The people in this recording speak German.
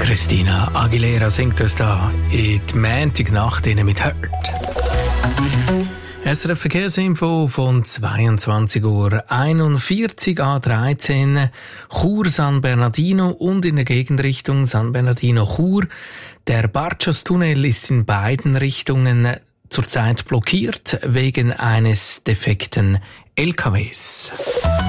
Christina Aguilera singt uns da in die Montagnacht mit Hurt. SRF Verkehrsinfo von 22:41 Uhr A13 Chur San Bernardino und in der Gegenrichtung San Bernardino Chur. Der Bartschos-Tunnel ist in beiden Richtungen zurzeit blockiert wegen eines defekten LKWs.